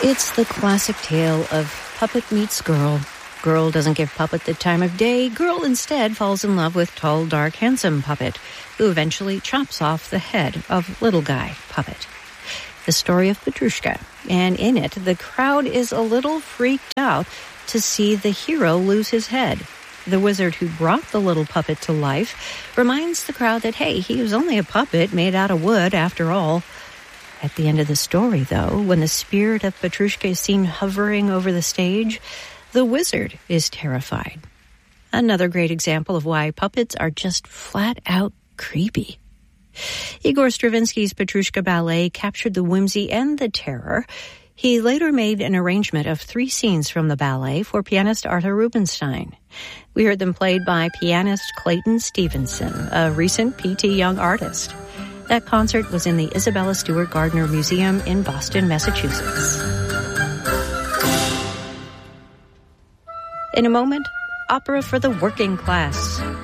It's the classic tale of puppet meets girl. Girl doesn't give puppet the time of day. Girl instead falls in love with tall, dark, handsome puppet, who eventually chops off the head of little guy puppet. The story of Petrushka, and in it, the crowd is a little freaked out to see the hero lose his head. The wizard who brought the little puppet to life reminds the crowd that, hey, he was only a puppet made out of wood after all. At the end of the story, though, when the spirit of Petrushka is seen hovering over the stage, the wizard is terrified. Another great example of why puppets are just flat-out creepy. Igor Stravinsky's Petrushka Ballet captured the whimsy and the terror. He later made an arrangement of 3 scenes from the ballet for pianist Arthur Rubinstein. We heard them played by pianist Clayton Stevenson, a recent P.T. Young artist. That concert was in the Isabella Stewart Gardner Museum in Boston, Massachusetts. In a moment, opera for the working class.